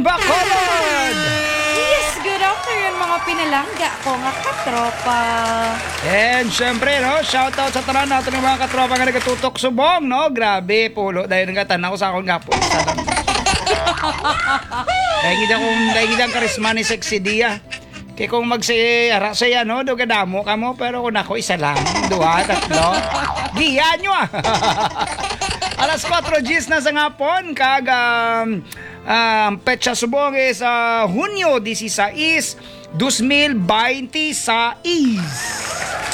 Bacolod! Yes, good afternoon mga pinalangga ko nga katropa. And syempre, no, shoutout sa tanan natin ng mga katropa nga nagatutok subong, no? Grabe, pulo. Dahil nagatan ako sa akong gapo. Dahil gidang karisma ni Sexy Dia. Kaya kung magsiyara saya, no, dogadamo ka mo, pero kung ako isa lang, 2, 3, Dia nyo ah! Alas 4 Gs na sa ngapon, kag petsa subong is Hunyo 16, 2026.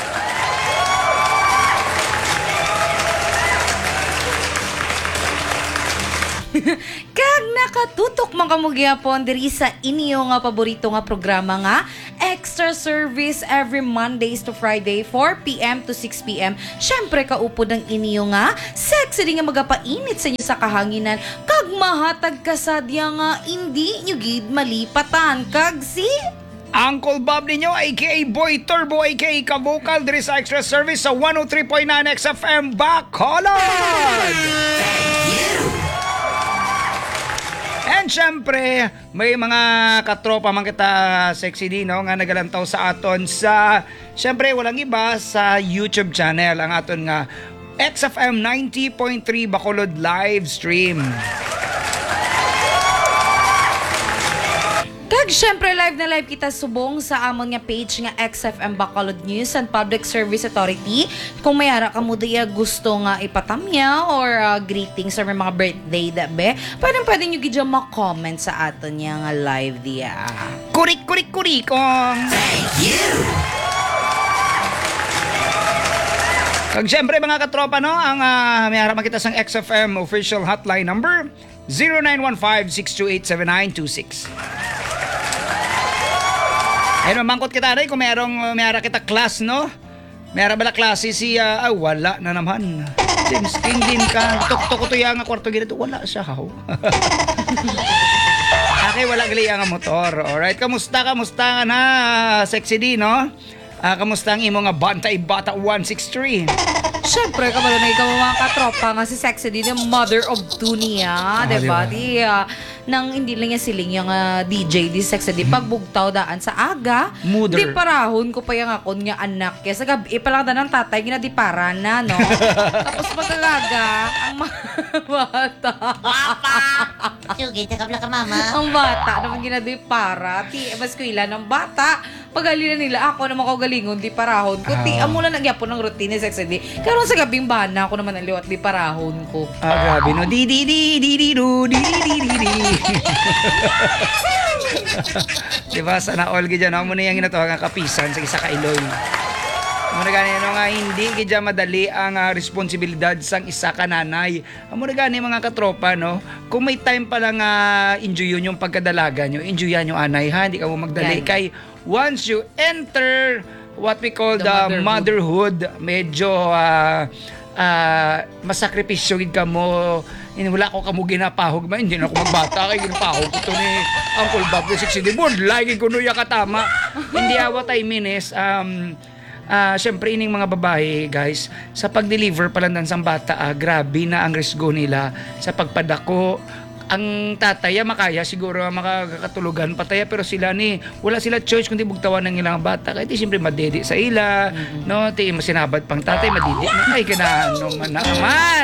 Kag nakatutok mga kamugyapon diri sa inyo nga paborito nga programa nga Extra Service every Mondays to Friday 4 p.m. to 6 p.m. Syempre kaupod ang inyo nga sexy din nga magapainit sa inyo sa kahanginan kag mahatag kasadya nga hindi nyo gid malipatan kag si Uncle Bob ninyo, aka Boy Turbo, aka Ka-Vocal, diri sa Extra Service sa 103.9 XFM Bacolod! And syempre, may mga katropa man kita sexy dino nga nagalantaw sa aton sa, syempre walang iba sa YouTube channel, ang aton nga XFM 90.3 Bacolod live stream. Kag syempre live na live kita subong sa amon nga page nga XFM Bacolod News and Public Service Authority. Kung mayara ka mo diya gusto nga ipatamya or greetings or may mga birthday da be, pwede nyo gidya ma-comment sa aton nga live diya. Kurik kong! Thank you! Kag syempre mga katropa, no, ang may harap makita sang XFM official hotline number 0915-628-7926. Ayun, mangkot kita rin kung mayara kita class, no? Mayara bala klase si, wala na naman. James King din ka. Tok-tok ko to yung kwarto ginito. Wala siya, how? Okay, wala gali ang motor. Alright, kamusta ka na, Sexy D, no? Kamusta ang imo nga Bantay Bata 163? Syempre, kabalo na ikaw mga katropa nga si Sexy din yung mother of two niya, diba? Nang hindi lang niya siling yung DJ di Sexy di pagbugtaw daan sa aga. Mother. Di parahon ko pa yung akon nga anak. Kaya sa gabi pa lang ng tatay, gina di para na, no? Tapos pagkagaga, ang bata. Papa! Sige, takap lang ka, mama. Ang bata naman gina di para. Ti, maskwila ng bata. Pag-alila nila, ako naman ko galingon, di parahon ko. Ti, amo na nagyapon ng routine ni Sexy di. Karon sa gabing bana, ako naman ang liwat, di parahon ko. Grabe, no? Di. Diba, sana all gidya, no? Muna yung ginatuwa nga kapisan sa isa kailoy. Muna gani, no, nga hindi gidya madali ang responsibilidad sang isa ka nanay. Muna gani mga katropa, no? Kung may time pa lang enjoy yun yung pagkadalaga nyo, enjoy yan yung anay, ha? Hindi ka mo magdali. Yan. Kay once you enter what we call the motherhood, medyo masakripisyo gid ka mo. Wala ko kamo ginapahog man, hindi na ako magbata kay ginapahog ko to ni Uncle Bob the 60 board lagi ko nuya katama. Hindi awat ay minis syempre ining mga babae guys sa pag-deliver pa lang sang bata grabe na ang risgo nila sa pagpadako. Ang tataya makaya siguro makakatulugan pataya pero sila ni wala sila choice kundi bugtawan ng ilang bata kaya di siyempre madedi sa ila no ti masinabad pang tatay madidi ay kanaano man naman.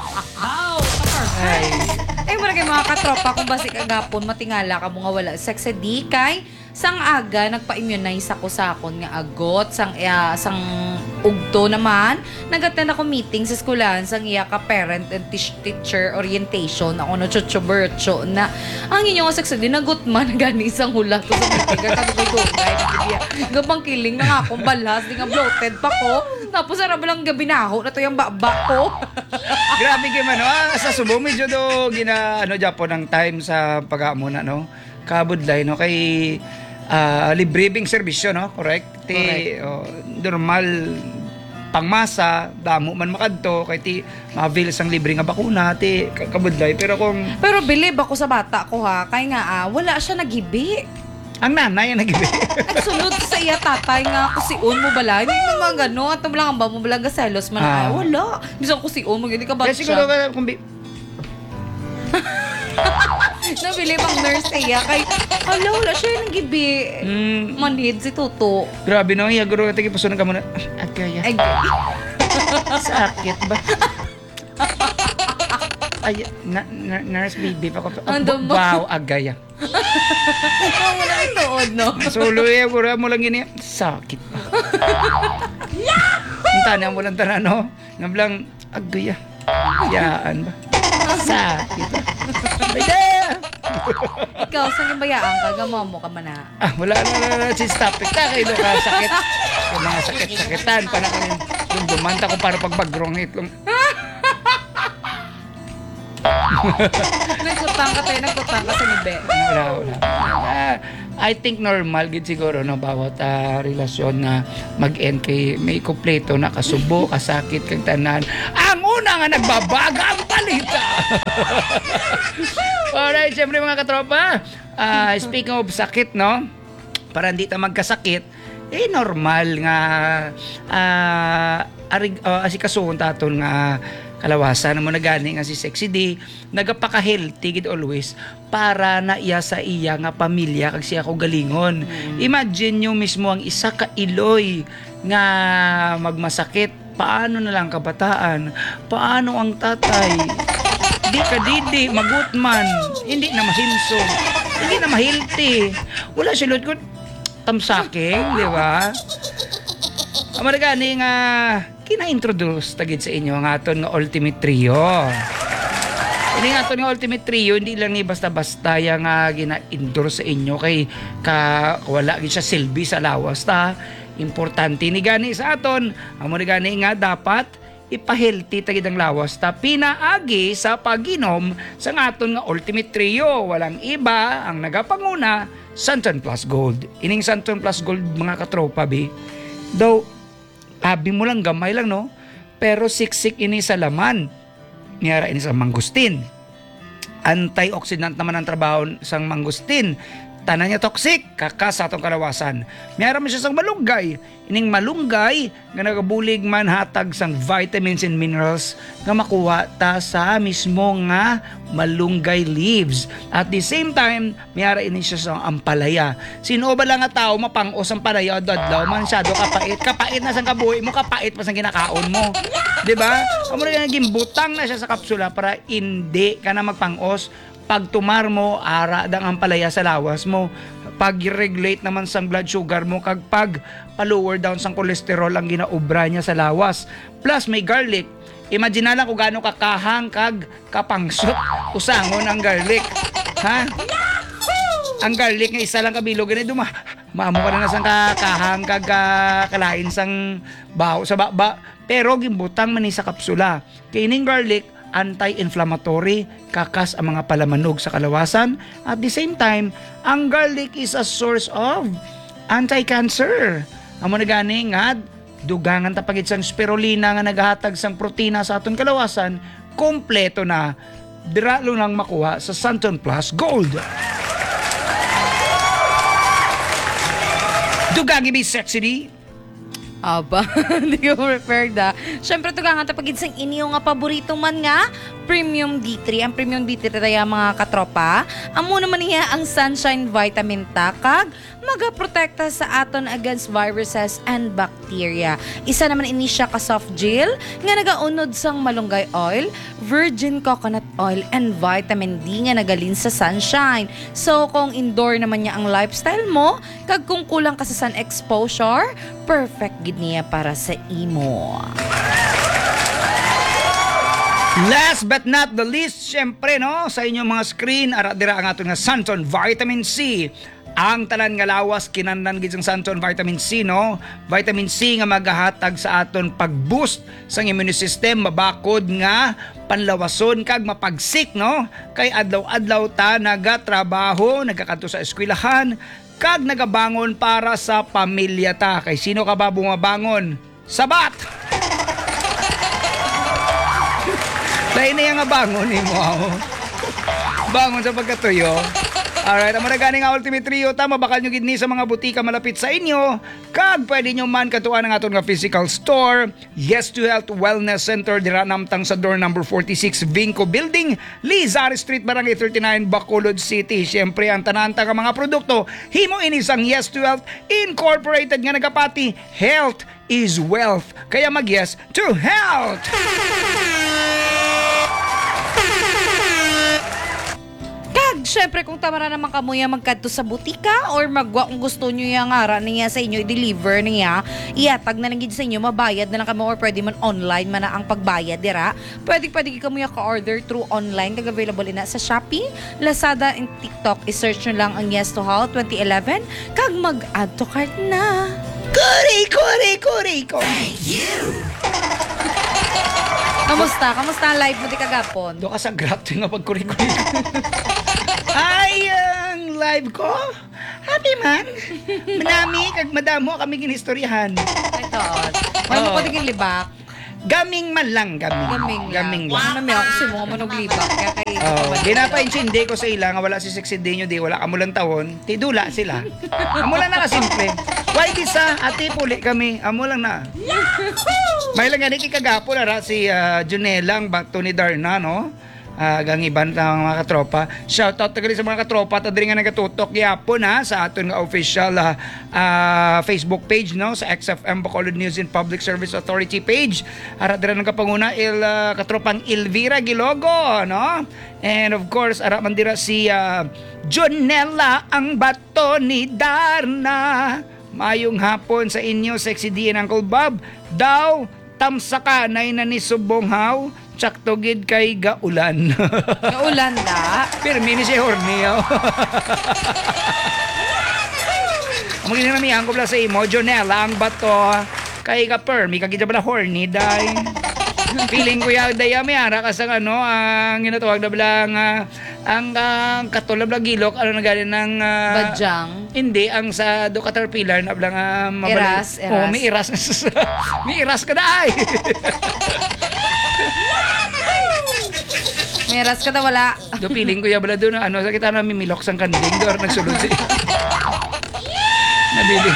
Ay. Muna kay mga katropa, kung basi kagapon, matingala ka mo nga wala sexy di kay sang aga nagpa-immunize ako sa akon nga agot sang ugto naman nag-attend ako meeting sa eskwelahan sang iya ka parent and teacher orientation ako no chuchubercho na ang inyo nga sexy di nagot man gani sang hula to sa meeting kadugay-dugay gabang kiling na akong balas di nga bloated pa ko tapos ara lang gabi na to yung baba ko. Grabe kay man sa Subo medyo do gina Japon ng time sa pag-aamuna no kabudlay no kay libribing serbisyo no correct ti normal pangmasa damo man makadto kay ti ma-avail sang libre nga bakuna ti kabudlay pero believe ako sa bata ko ha kay nga wala siya nagibi. Ang nanay ang nagibi. Nagsunod sa iya tatay nga kusiun mo bala. Hindi mo mga gano. At lang ang ba mo bala gaselos man. Wala. Bisa kusiun mo. Hindi ka ba siya? Siguro Nabili pang nurse iya kay ala wala siya nang gibi. Manhid si Tuto. Grabe no, guro tagi pasunan ka muna. Agaya. Ay, Sakit ba? Ay, nurse baby pa ko. Ando mo. Wow, agaya. wala ituod no. Sulo guro mo lang gini. Sakit ba? Tana mo lang tanan no. Nablang agaya. Yaan ba? Sakit ba? Bida! Ikaw sa bayaan ka gamamo ka man na. Wala. Si stop it. Kayo ka sakit. Yung mga sakit-sakitan. Parang yung dumanta ko para pagbagrong itlong. Nagkutang ka sa nibe. Wala. I think normal gid siguro no bawat relasyon na mag-end kay may kumpleto na kasubo, kasakit kag tanan. Ang una nga nagbabaga ang balita. Alright, syempre mga katropa, speaking of sakit no, para hindi ta magkasakit, normal nga asikasuhon taton nga kalawasan mo na gani nga si Sexy D nagapaka-healthy gid always para na iya sa iya nga pamilya kag siya ko galingon. Imagine nyo mismo ang isa ka iloy nga magmasakit, paano na lang kabataan, paano ang tatay, di ka didi magutman, hindi na mahinsog, hindi na mahilti, wala silod ko tamsaking, di ba? Amara gani nga kina-introduce tagid sa inyo ang aton nga Ultimate Trio. Ini nga aton nga Ultimate Trio hindi lang ni basta-basta yang nga gina-endorse sa inyo kay wala gid siya silbi sa lawas ta. Importante ni gani sa aton. Amo ni gani nga dapat ipa-healthy tagid ang lawas ta pinaagi sa pag-inom sa aton nga Ultimate Trio. Walang iba ang nagapanguna, Santon Plus Gold. Ining Santon Plus Gold mga katropa bi. Though abi mo lang gamay lang no, pero siksik ini sa laman. Niyara ini sa mangustin. Antioxidant naman ang trabaho sang mangustin. Tanan niya toxic, kakas sa atong kalawasan. Niyara mo siya sang malunggay. Ining malunggay nga nagabulig man hatag sang vitamins and minerals nga makuha ta sa mismo nga malunggay leaves. At the same time, niyara ini siya sang ampalaya. Sino ba lang nga tao mapangos ang palaya adlaw man syado kapait. Kapait na sang kabuhi mo, kapait pa sang kinakaon mo. 'Di ba? Amo na gimbutang na siya sa kapsula para hindi ka na magpangos. Pag tumar mo, ara dang ang palaya sa lawas mo. Pag regulate naman sang blood sugar mo, kag pag pa-lower down sang kolesterol ang ginaubra niya sa lawas. Plus may garlic. Imagine na lang kung gaano kakahang kag kapangsot usangon ang garlic. Ha? Ang garlic nga isa lang kabilog ganito maamo ka na sang kakahang kag kalain sang baho sa baba. Pero gimbutang man ni sa kapsula. Kay ining garlic anti-inflammatory, kakas ang mga palamanog sa kalawasan. At the same time, ang garlic is a source of anti-cancer. Amo na gani nga dugangan ta pagit sang spirulina nga nagahatag sang protina sa aton kalawasan, kompleto na. Dira lang makuha sa Santon Plus Gold. Dugagi bi Sexy D. Aba, hindi ko prepared ah. Siyempre, ito nga tapagid sang inyo nga paborito man nga, Premium D3. Ang Premium D3 tayo mga katropa. Amo naman niya ang Sunshine Vitamin Takag, magaprotekta sa aton against viruses and bacteria. Isa naman ini siya ka soft gel, nga nagaunod sang malunggay oil, virgin coconut oil, and vitamin D nga nagalin sa sunshine. So, kung indoor naman niya ang lifestyle mo, kag kung kulang ka sa sun exposure, perfect gid niya para sa imo. Last but not the least, syempre no, sa inyong mga screen, dira ang aton nga Santon Vitamin C. Ang tanan nga lawas kinahanglan gid sang Santon Vitamin C no. Vitamin C nga magahatag sa aton pag-boost sang immune system, mabakod nga panlawason kag mapagsik no. Kay adlaw-adlaw ta nagatrabaho, nagakadto sa eskwelahan, kag nagabangon para sa pamilya ta. Kay sino ka ba bumabangon? Sabat! Dahil na yung bangon mo. Bangon sa pagkatuyo. Alright, ang ganing nga Ultimate Trio, tama bakal nyo gidni sa mga butika malapit sa inyo. Kag pwede nyo man katuan ang aton nga physical store. Yes to Health Wellness Center, dira namtang sa door number 46 Vinco Building, Lizar Street, Barangay 39, Bacolod City. Siyempre, ang tananta nga mga produkto, himo inisang Yes to Health Incorporated nga nagapati. Health is wealth. Kaya mag-yes to health! Kag, syempre kung tamara naman kamuya magkadto sa butika or magwa kung gusto nyo yung ara niya sa inyo, i-deliver niya, iatag na lang gid sa inyo, mabayad na lang kamo or pwede man online man na ang pagbayad dira. Pwede kamuya ka-order through online, kag available ina sa Shopee, Lazada, and TikTok. I-search nyo lang ang Yes to Health 2011, kag mag-add to cart na. Kuri! Kamusta? Kamusta ang live mo di kagapon? Do ka sa grab nga pagkuri-kuri. Ay, ang live ko? Happy man. Manami, kag madamo kami ginistoryahan. Ito. May mo ko diging libak. Gaming man lang, Gaming Gaming lang. Ano namin ako kasi mga manog libak. Kaya kayo. Di na pa insindi ko sa ila nga wala si Sexy Day nyo, di wala amulang tawon, ti dula sila. Amulang na kasimple. Why di sa ati puli kami, amulang na. May lang gani kikagapo na si Junela, ang bato ni Darna, no? Gang iban ng mga katropa. Shoutout tagali sa mga katropa ta diri nga nagatutok gyapon ha sa aton nga official Facebook page, no, sa XFM Bacolod News and Public Service Authority page. Ara dira nagapanguna katropang Elvira Gilogo, no? And of course ara man dira si Jonella ang bato ni Darna. Mayong hapon sa inyo, Sexy D and Uncle Bob. Daw tamsakanay na ni Subonghaw, tsaktogid kay gaulan. Gaulan da. Pero mini si horny. Ang magiging namihan ko pala sa imo, Jonella, ang bato kay ka-permi, kagita pala horny, day. Feeling ko yung daya may ara kasi ang ginatawag na bilang ang katulad na gilok, na galing ng Badyang. hindi, ang sa do caterpillar na bilang Iras. Oh, may iras. May iras ka na ay. Meras ka na wala. Do feeling ko yung bala doon sa kita na mimilok sang kanding do nagsulod si. Nabili.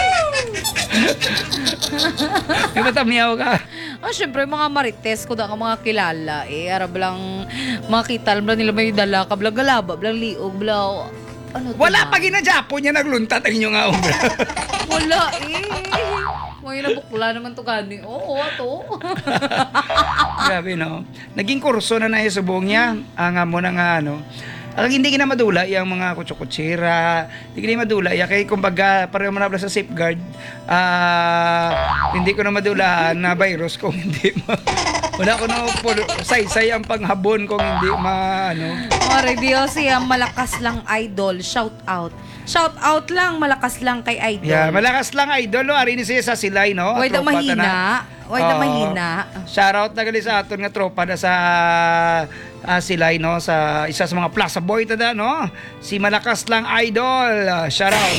May matamiyaw ka. Syempre, mga marites ko da ka mga kilala. Arab lang makita lang nila may dala ka. Blang galaba, blang liog, blang... Ano Wala pa gina-Japo niya nagluntat ang inyong obra. Wala May nabukla naman to gani. Oo, ato. Grabe, no? Naging kurso na na subong niya. Ang mo na nga, ang hindi kina madula yung mga kutsukutsira, hindi kina madula kay kumbaga pareho man sa safeguard, hindi ko na madula na virus kung hindi wala ko na say ang panghabon kung hindi Review siya, malakas lang idol, shout out lang, malakas lang kay idol. Yeah, malakas lang idol, no? Ari ni siya sa silay, no? Wait na mahina. Shout out na gali sa aton nga tropa na sa silay, no, sa isa sa mga Plaza Boy tada, no, si malakas lang idol. Shout out.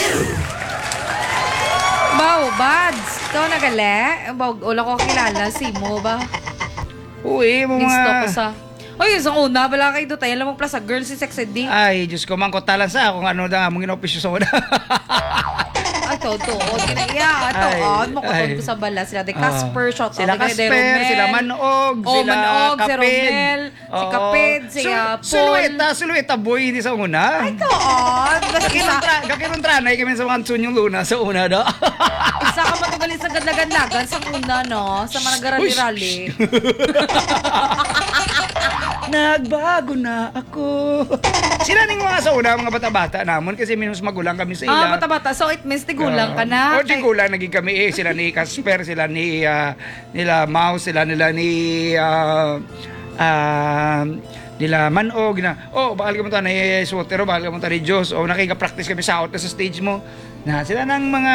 Bao, Bads, ikaw nagali? Wala ko kilala, si mo ba? Uy, mga Gusto ko sa... Oy, isang una, bala kayo doon tayo. Alam mo, Plaza Girl, si Sexy D. Ay, Diyos ko, mangkotalan sa kung ano na mong inopisyo sa una. Ay, totoo. Kinaiya. Ito, makatod ko sa bala. Sila de Casper, shout out. Sila Casper, sila Manog, sila Manog, si Kaped. Romel, si Kaped, si Paul. Silueta boy, hindi sa una. Ay, ito, Kakiruntra na, kami sa mga tsun yung luna sa una, no? Isa ka matugalit sa gadlagan-lagan sa una, no? Sa mga garali-rali. Nagbago na ako. Sila ning mga sa una, mga bata-bata namon kasi minus magulang kami sa ila. Bata-bata. So it means tigulang ka na. O tigulang naging kami sila ni Casper, sila ni nila Mouse, sila nila ni nila Manog na. Bakal ka mo ta ni Sotero, bakal ka mo ta ni Diyos. Nakika-practice kami sa out na sa stage mo. Na sila ng mga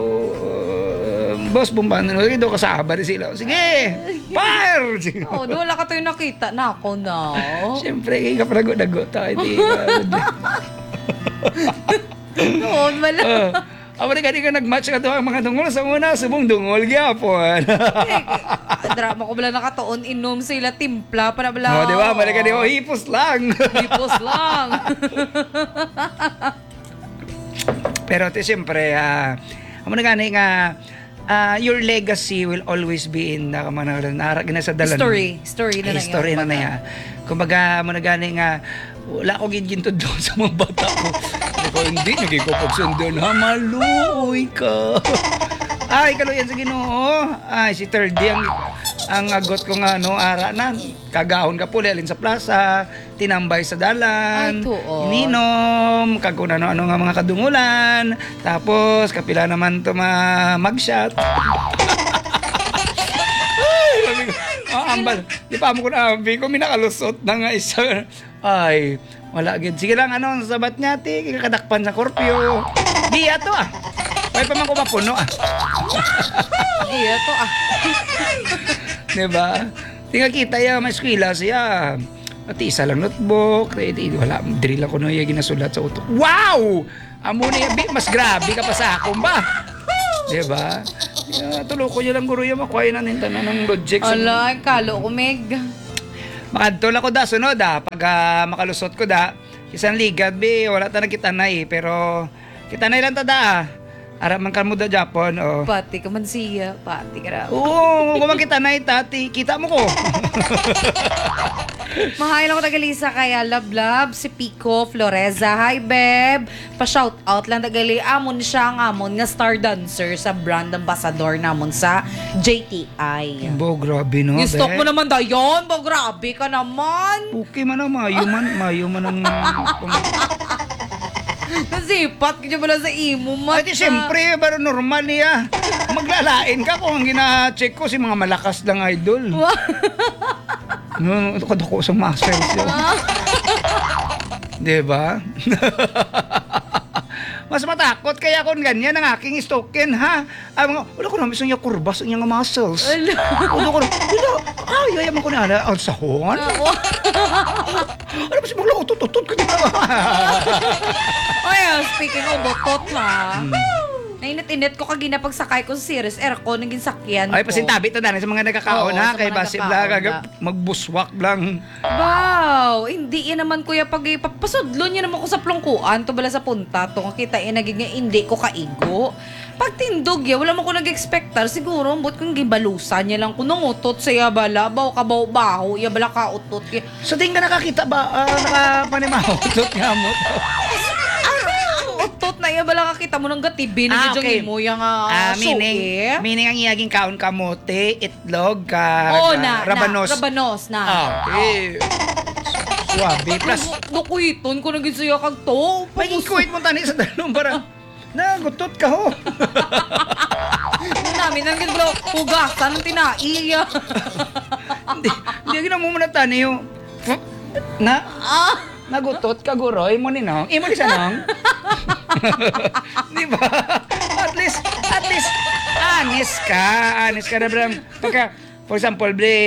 boss bumban do kasaba rin sila. Sige! Fire! Wala ka tayo nakita na ako na. Siyempre, kayo ka parago-dago tayo. Noon, wala. Amo na gani ka nag-match ka to ang mga dungol sa una, subong dungol gyapon. Drama ko bala nakatoon inom sila timpla para bala. Oh, di ba? Mali ka di hipos lang. Hipos lang. Pero siyempre, amo na gani nga your legacy will always be in ginasadalan. Story na na Story na niya. Kumbaga, amo na gani nga wala ko gintod doon sa mga bata ko. Hindi naging ko pagsundan ha, maluoy ka. Ay, kaluyan sa Ginoo. Ay, si Third D ang agot ko nga ara na. Kagahon ka puli alin sa plaza, tinambay sa dalan, Ay, tuon. ininom, kaguna ano nga mga kadungulan, tapos kapila naman to mag-shot. Ambal, di pa mo ko na ambi ko minakalusot na nga isa. Ay, wala gid. Sige lang sabat niya ti kadakpan sa Korpyo. Di ato May pa man ko mapuno Iya to Diba? Tingnan kita may eskwela siya. At isa lang notebook, wala, drill ako na yung ginasulat sa utok. Wow! Amo na yung mas grabe ka pa sa akong ba? Diba? Tulo ko yun lang guro yung makuha na nintanan ng logic. Ala, kalo ko meg. Makadtol ako sunod pag makalusot ko isang ligad wala ta nagkitanay pero kitanay lang ta araman ka mo Japon Pati ka man siya, pati ka raw. oo kung magkitanay tati kita mo ko. Mahail ako tagalisa kaya love si Pico Floreza. Hi beb. Pa-shout out lang tagali amon siya ang amon nga star dancer sa brand ambassador namon sa JTI. Bo grabe no. Yung mo naman dayon. Bo grabe ka naman. Okay man mayo man ang Nasipat ka pala sa imo man. Ay, siyempre, pero normal niya. Maglalain ka kung ang gina-check ko si mga malakas lang idol. No, ko sa muscles yun. Diba? Mas matakot kaya kung ganyan ang aking stokin, ha? Ay, wala ko naman yung kurbas ang yung muscles. Wala ko naman, yaman ko na, ang sahon? Ano ba si magla, utot-utot ko, diba? Ay, speaking of botot ha. Nainit-init ko kagina pagsakay ko sa series aircon naging sakyan ko. Ay, pasintabi ito na sa mga nagkakaon, Oo, ha? sa Kay mga Basib nagkakaon, lang, magbuswak lang. Wow! Hindi yan naman kuya pag ipapasudlo niya naman ko sa plongkuan to bala sa punta to kita naging hindi ko kaigo. Pag tindog ya, wala mo ko nag-expectar siguro ambot kung gibalusan niya lang kunong utot sa bala baw ka baho ya bala ka utot. So, di ka nakakita ba, nakapanimahutot nga mo to? Utot na iya bala ka kita mo ng gatibi na okay. mo yung meaning ang iyaging kaon kamote, itlog, rabanos na. Okay. Suwabe. Plus, Dukuiton ko naging siya kag to. kuwit mo tani sa dalong para nagutot ka ho. Namin nang gito hugasan ng tinaiya. Hindi ka na mo muna tani yung nagutot ka guroy mo ninong. Imo ni sanong. Di ba? At least honest ka na bram. Pagka for example,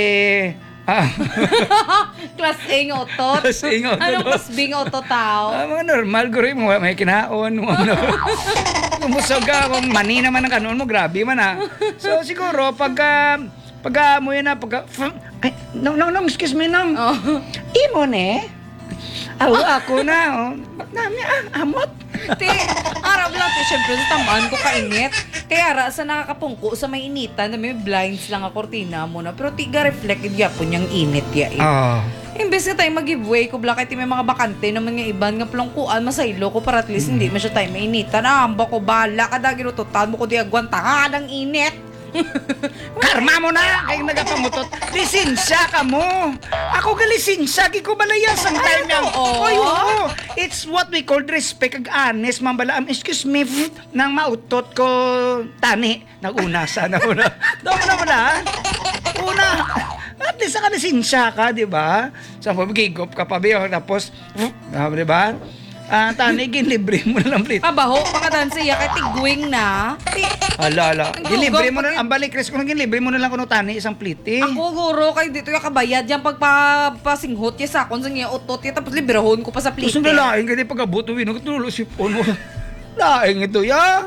Class A nga otot. Class A nga otot. Anong class B nga otot tao? mga normal guroy mo may kinaon mo. Kung busog ka, kung mani naman ang kanon mo, grabe man So siguro pagka mo yun ay, excuse me nang. Imo ne? Ako na, Nami, amot. Arab lang, syempre sa tamaan ko kainit. Kaya sa nakakapungko sa may initan, na may blinds lang ang kortina mo na. Pero tiga reflected yapon yung init ya Imbes nga tayo mag-giveaway ko, bakit may mga bakante naman nga iban nga plongkuan, masaylo ko para at least hindi man siya tayo mainitan. Amba ko, bala ka dahil ginututan mo ko di agwantahan ang init. Karma mo na kay nagapamutot. Lisensya ka mo. Ako lisensya gi ko balayas ang time yang. Oo. It's what we call respect ag honest man bala. Excuse me nang mautot ko tani naguna sana una. Daw na wala. Una. At least ka lisensya ka, di ba? Sa pagigop ka pa biyo tapos di ba? Tani ginlibre mo na lang plate. Pabaho, pagkatan siya kay tigwing na. Hala. Ginlibre mo na, ang balik res ko nang ginlibre mo na lang kuno tani isang plate. Ako guro kay dito yung kabayad yan pagpasinghot ya sakon sa niya utot ya tapos librahon ko pa sa plate. Gusto nalain ka di pag-abot uwi, nagtulo si phone mo. Laing ito ya.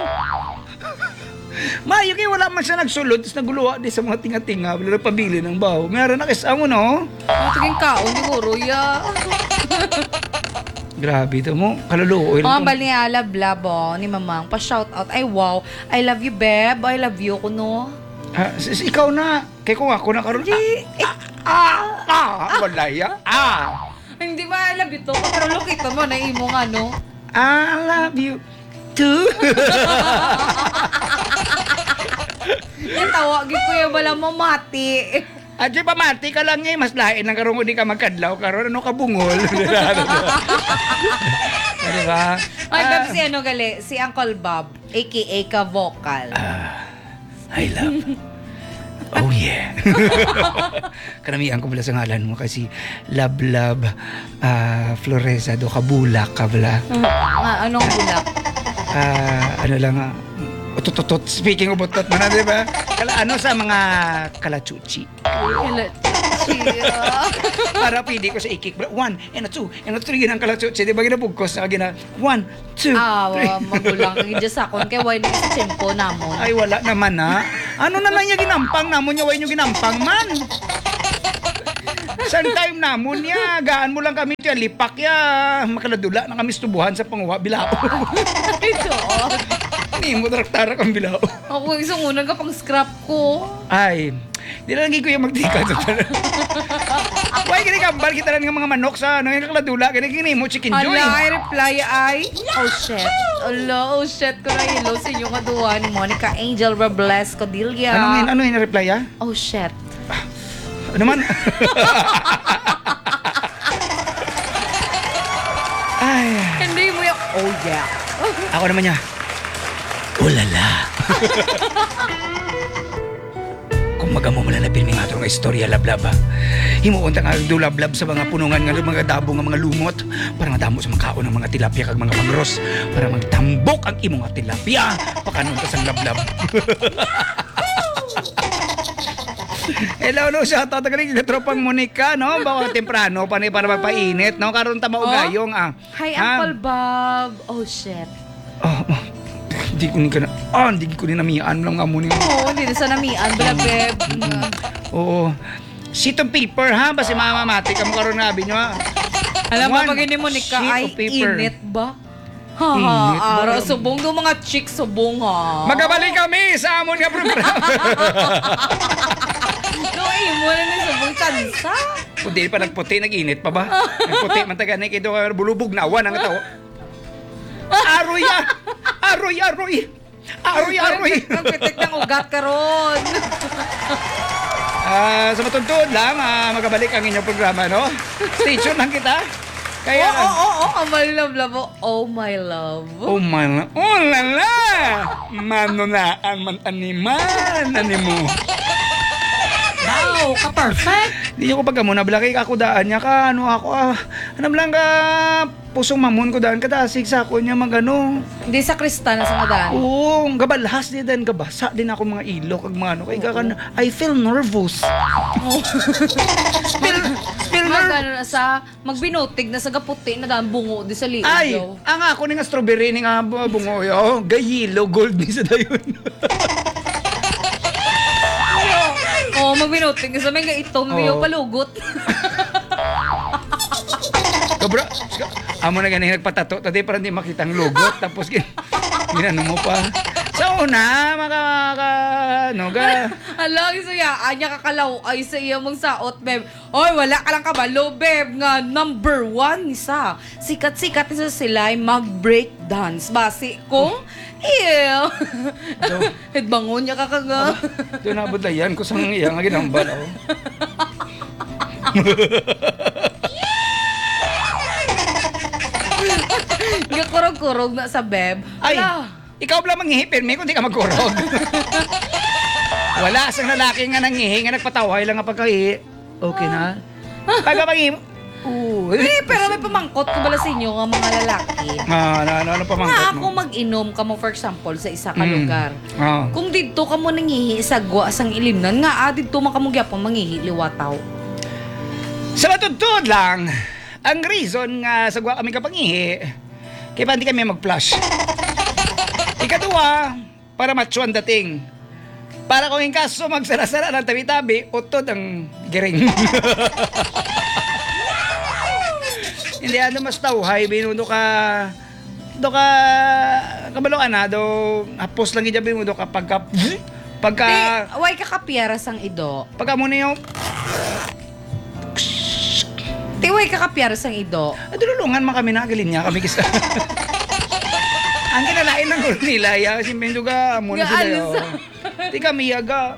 Mayo kay wala man siya nagsulod, tapos naguluwa di sa mga tinga-tinga, wala na pabili ng baho. Meron na kisa mo, no? Matiging kaon siguro, ya. Grabe ito mo, kaluluoy. Mga baliala, blabo, ni mamang, pa-shoutout. Ay, wow, I love you, beb. I love you, kuno. Ikaw na. Kaya kung ako na karoon. Wala ya. Hindi ba I love you to? Pero look, ito mo, naimo nga, no? I love you too. Yung tawagin ko yung wala mamati. At yung pamati ka lang mas lain ng karong di ka magkadlaw, karon ano ka bungol. Diba? Ay, Bob, si ano gali? Si Uncle Bob, a.k.a. ka vocal. I love. Oh yeah. Karamihan ko pala sa ngalan mo kasi love, Floreza do kabulak ka pala. Anong bulak? Ano lang utututot. Speaking of utot, man, di ba? Ano sa mga kalachuchi. Para pwede ko sa ikik. 1 and 2 and 3 yun ang kalachuchi. Di ba ginabugkos na gina? 1, 2, 3. Magulang kang dyan sa akon. Kaya wala sa tempo namon. Ay, wala naman ha. Ano na lang yung ginampang namon niya? Wala yung ginampang man. San time namon niya? Gaan mo lang kami tiyan. Lipak ya. Makaladula na kami stubuhan sa panguha. Bilao. Ito. Hindi mo traktara kang bilao. Ako isang unang ka pang scrap ko. Ay, di na lagi ko yung magtika. Why kinikambal kita lang ng mga manok sa ano yung kakaladula. Kini mo chicken joy. Ala, I reply ay, oh shit. Ala, oh shit ko na hello sa inyo kaduha ni Monica Angel Robles Codilla. Ano yung reply ah? Oh shit. Ano man? Ay. Hindi mo yung, oh yeah. Ako naman niya. Ulala. Kung magamo mo na napilmi nga ito nga istorya lablaba. Himuunta nga do lablab sa mga punungan nga mga dabo nga mga lumot para nga damo sa mga kaon ng mga tilapia kag mga pangros para magtambok ang imo nga tilapia pakanon ka sang lablab. Hello, no, shout out kay tropang Monica, no? Baka temprano pa ni para magpainit, no? Karon ta maugayong Hi, Uncle Bob. Oh shit. Hindi ko ni kana. Hindi ko ni namiyaan lang nga mo ni. Oo, hindi na sa namian. Bala, beb. Oo. Sheet of paper, ha? Basta mamamati ka mo karon nga, binyo, ha? Alam mo, pag ni Monica, sheet ay of paper. init ba? Init ba? Ara, subong do mga chicks, subong ha. Magabalik kami sa amon nga programa. No, mo na ni subong kansa. Puti pa nagputi, nag-init pa ba? Nagputi, mantaga na kito ka bulubog na awan ang tao. Aroy! Nagpitik ng ugat karon. Sa matuntun lang, magabalik ang inyong programa, no? Stay tuned lang kita. Kaya, Oh my love, love. Oh my love. oh man, oh lala! Manunaan man animan, animo. Wow, ka-perfect. Di ko pagka muna balaki ako daan niya ka, ano ako, anam lang ka, pusong mamon ko daan, kadasig sa ako niya magano. Hindi sa kristal na sa madaan. Oo, gabalhas di din, gabasa din ako mga ilok, kag mga ano, kay kakan, I feel nervous. Spill Magano na sa magbinotig na sa gaputi na daan bungo di sa liog. Ay, ang ako ni nga strawberry ni nga bungo yo, gayilo gold ni sa dayon. Oh, magbinotig sa may itong Oo. iyo palugot. Kabra, amo na ganing nagpatato, tadi para hindi makita ang lugot, tapos ginano mo pa. Sa una, Hala, isa ya, anya kakalaw ay sa iya mong saot, beb. Oy, wala ka lang kabalo, beb, nga number 1 isa. Sikat-sikat isa sila ay mag-break dance. Basi kung, ew. Headbangon niya kakaga. doon nabot na yan, kusang iya nga ginambal ako. Gakurog-kurog na sa beb. Ay, Hala. ikaw lang manghihipin, may kundi ka magkurog. Wala sang lalaki nga nangihi, nga nagpataway lang nga pagkahi. Okay na? Pagkapangi mo. Pero may pamangkot ko bala sa inyo nga mga lalaki. Ano pa Nga mangkot ako mo? mag-inom ka mo, for example, sa isa ka lugar. Ah. Kung dito ka mo nangihi sa gwa sang ilimnan, nga dito man ka mo gyapon mangihi liwataw. Sa matuntun lang, ang reason nga sa gwa kami kapangihi, kaya pa hindi kami mag-flush. Ikadua, para macho ang dating. Para kung in kaso magsara-sara ng tabi-tabi, utod ang giring. Hindi ano mas tawhay, binudo ka kabaloan na do hapos lang gid binudo ka pagka Way ka kapiyara sang ido. pagka mo na yung Way ka kapiyara sang ido. adulungan man kami na niya kami kisa. Ang kinalain ng gulo nila, ya, si Menduga, amo na Nga, sila, ano yo. Di kami, yaga.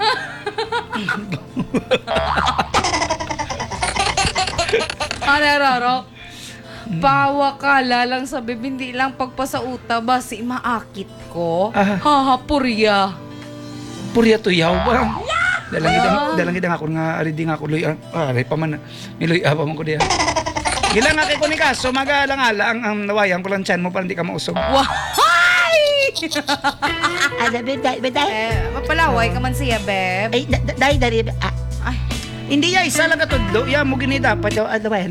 Raro. Bawa ka lang sa hindi lang pagpasauta ba si maakit ko. Ah. Hahapurya. Purya to yaw ba? Dalang kita nga ako nga, ari di nga ako luy, aray pa man, niluy pa man ko diya. Gila nga kay ko ni kaso, magalang-alang ang nawayang ko lang tiyan mo para hindi ka mausog. Why? Ada beday. Mapalaway ka man siya, beb. Ay, dari. Ay. Hindi ya, isa lang katudlo, ya, mo gini dapat, yaw, adaway,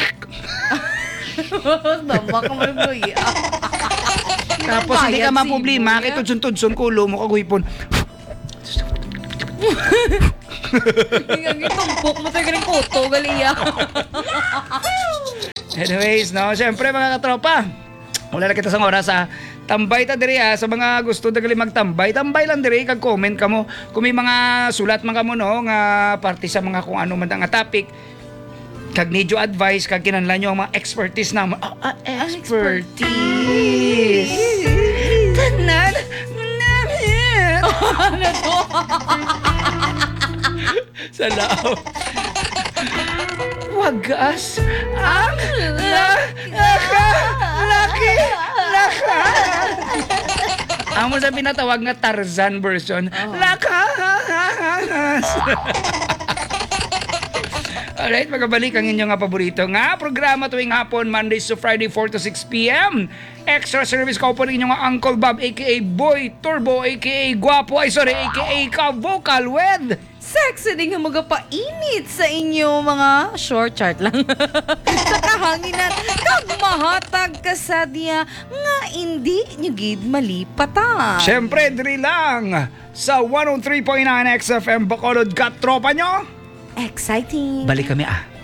Dama ka man luy. Tapos hindi ka maproblema, kay tudson-tudson kulo mo kaguhipon. Ang itumpok mo tayo galing koto, galiya. Anyways, no, syempre mga katropa, wala na kita sa oras ha. Tambay ta diri ha, sa mga gusto dagali magtambay, tambay lang diri, kag comment ka mo. Kung may mga sulat man ka mo no, nga parte sa mga kung ano man nga topic, kag need you advice, kag kinahanglan nyo ang mga expertise na expertise. Tanan namin. Ano to? Salaw. Wagas ang laki. Amo sa pinatawag nga Tarzan version. Lakas. Alright, magabalik ang inyong nga paborito nga programa tuwing hapon, Mondays to Friday, 4 to 6 p.m. Extra service ko po rin inyong Uncle Bob, aka Boy Turbo, aka Guapo, aka Ka-Vocal with Sexy din nga magapainit sa inyo mga short chart lang. Sa kahanginan, kag mahatag kasadya nga hindi nyo gid malipatan. Siyempre, diri lang sa 103.9 XFM Bacolod, katropa nyo. Exciting. Balik kami